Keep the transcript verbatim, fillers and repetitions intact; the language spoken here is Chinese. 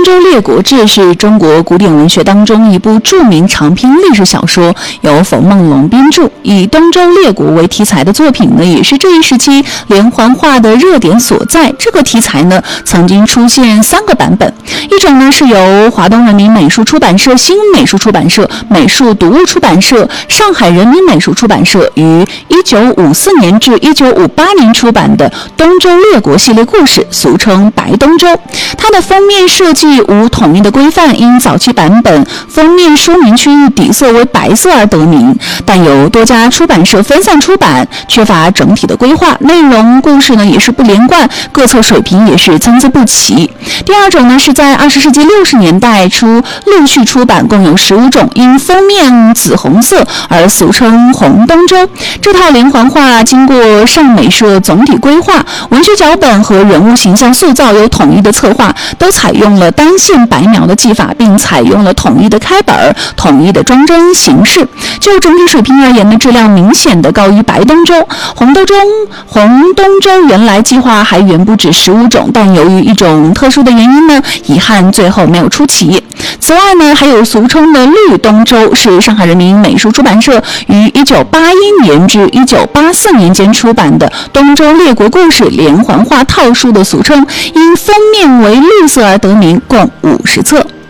州列国志》是中国古典文学当中一部著名长篇历史小说，由冯梦龙编著，以东周列国为题材的作品呢，也是这一时期连环画的热点所在。这个题材呢，曾经出现三个版本，一种呢是由华东人民美术出版社、新美术出版社、美术读物出版社、上海人民美术出版社于一九五四年至一九五八年出版的《东周列国系列故事》，俗称《白东周》。它的封面设计无统一的规范，因早期版本封面说明区域底色为白色而得名，但由多家出版社分散出版，缺乏整体的规划，内容故事呢也是不连贯，各册水平也是参差不齐。第二种呢是在二十世纪六十年代初陆续出版，共有十五种，因封面紫红色而俗称红东周。这套连环画经过上美社总体规划，文学脚本和人物形象塑造有统一的策划，都采用了单线白描的技法，并采用了统一的开本、统一的装帧形式。就整体水平而言呢，质量明显的高于白东周。红东周红东周原来计划还远不止十五种，但由于一种特殊的原因呢，遗憾最后没有出齐。此外呢，还有俗称的绿东周，是上海人民美术出版社于一九八一年至一九八四年间出版的《东周列国故事》连环画套书的俗称，因封面为绿色而得名，共五十册。